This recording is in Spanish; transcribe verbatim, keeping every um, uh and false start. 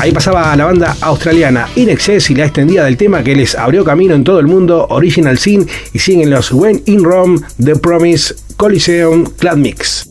Ahí pasaba la banda australiana In Excess y la extendida del tema que les abrió camino en todo el mundo, Original Sin, y siguen los When in Rome, The Promise, Coliseum, Club Mix.